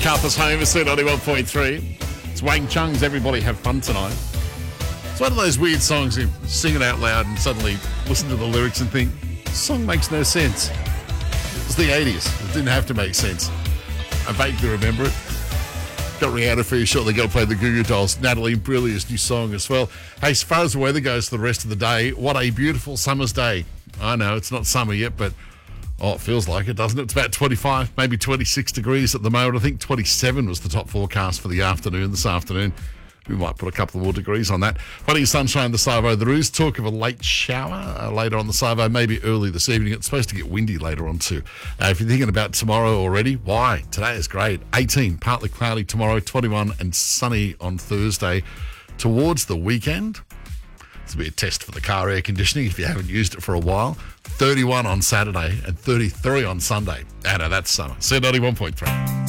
MacArthur's home is 91.3. It's Wang Chung's Everybody Have Fun Tonight. It's one of those weird songs you sing it out loud and suddenly listen to the lyrics and think, this song makes no sense. It's the 80s. It didn't have to make sense. I vaguely remember it. Got Rihanna for you shortly. Got to play the Goo Goo Dolls. Natalie Imbruglia's new song as well. Hey, as far as the weather goes for the rest of the day, what a beautiful summer's day. I know it's not summer yet, but it feels like it, doesn't it? It's about 25, maybe 26 degrees at the moment. I think 27 was the top forecast for the afternoon this afternoon. We might put a couple more degrees on that. Plenty of sunshine the Savo. There is talk of a late shower later on the Savo, maybe early this evening. It's supposed to get windy later on too. If you're thinking about tomorrow already, why? Today is great. 18, partly cloudy tomorrow, 21 and sunny on Thursday. Towards the weekend, this will be a test for the car air conditioning if you haven't used it for a while. 31 on Saturday and 33 on Sunday. I know that's summer. C91.3.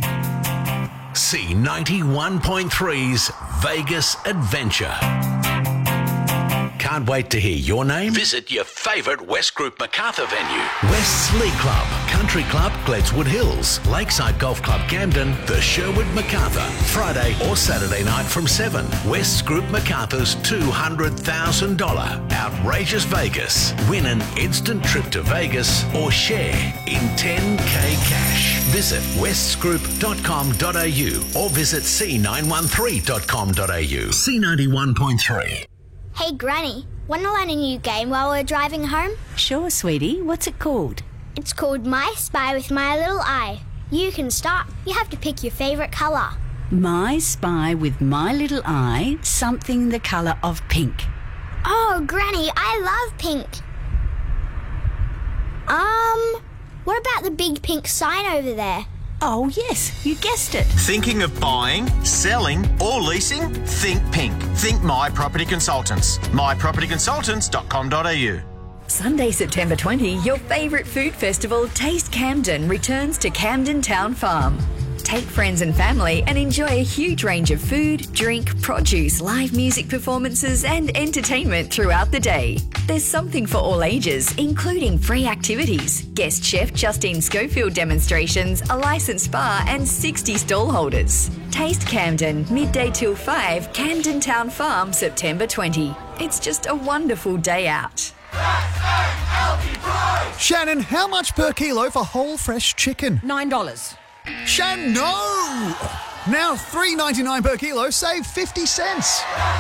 C91.3's Vegas Adventure. Can't wait to hear your name? Visit your favourite West Group MacArthur venue. West's League Club, Country Club, Gledswood Hills, Lakeside Golf Club Camden, the Sherwood MacArthur. Friday or Saturday night from 7. West's Group MacArthur's $200,000 Outrageous Vegas. Win an instant trip to Vegas or share in 10K cash. Visit westsgroup.com.au or visit c913.com.au. C91.3. Hey, Granny, want to learn a new game while we're driving home? Sure, sweetie. What's it called? It's called My Spy with My Little Eye. You can start. You have to pick your favourite colour. My Spy with My Little Eye, something the colour of pink. Oh, Granny, I love pink. What about the big pink sign over there? Oh, yes, you guessed it. Thinking of buying, selling, or leasing? Think pink. Think My Property Consultants. mypropertyconsultants.com.au. Sunday, September 20, your favourite food festival, Taste Camden, returns to Camden Town Farm. Take friends and family and enjoy a huge range of food, drink, produce, live music performances and entertainment throughout the day. There's something for all ages, including free activities, guest chef Justine Schofield demonstrations, a licensed bar and 60 stall holders. Taste Camden, midday till 5, Camden Town Farm, September 20. It's just a wonderful day out. Shannon, how much per kilo for whole fresh chicken? $9. Shannon, no! Now $3.99 per kilo, save 50 cents.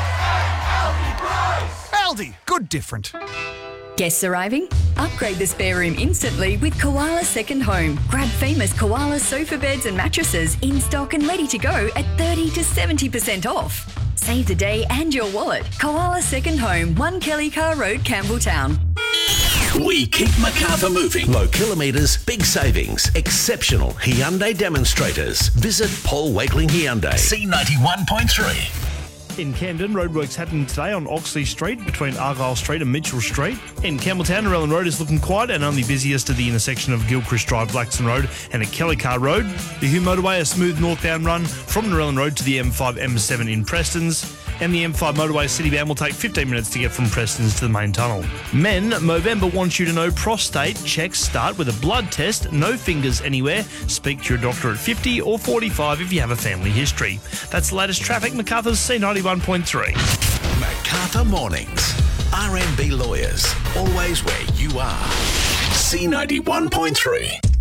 Aldi, good different. Guests arriving? Upgrade the spare room instantly with Koala Second Home. Grab famous Koala sofa beds and mattresses in stock and ready to go at 30 to 70% off. Save the day and your wallet. Koala Second Home, 1 Kelly Car Road, Campbelltown. We keep MacArthur moving. Low kilometres, big savings, exceptional Hyundai demonstrators. Visit Paul Wakeling Hyundai. C91.3. In Camden, roadworks happening today on Oxley Street between Argyle Street and Mitchell Street. In Campbelltown, Narellan Road is looking quiet and only busiest at the intersection of Gilchrist Drive, Blackson Road and at Kellycar Road. The Hume Motorway, a smooth northbound run from Narellan Road to the M5, M7 in Prestons. And the M5 motorway citybound will take 15 minutes to get from Prestons to the main tunnel. Men, Movember wants you to know prostate checks start with a blood test, no fingers anywhere. Speak to your doctor at 50 or 45 if you have a family history. That's the latest traffic. MacArthur's C91.3. MacArthur Mornings. RMB Lawyers. Always where you are. C91.3.